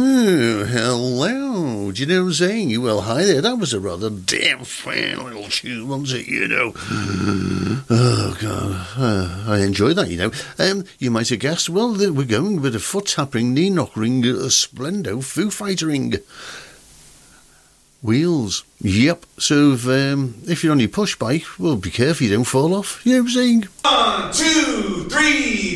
Oh, hello. Do you know what I'm saying? Well, hi there. That was a rather damn fine little tune, wasn't it, you know? Oh, God. I enjoyed that, you know. You might have guessed, well, we're going with a foot-tapping, knee-knockering, splendo Foo Fightering. Wheels. Yep. So if you're on your push bike, well, be careful you don't fall off. You know what I'm saying? 1, 2, 3...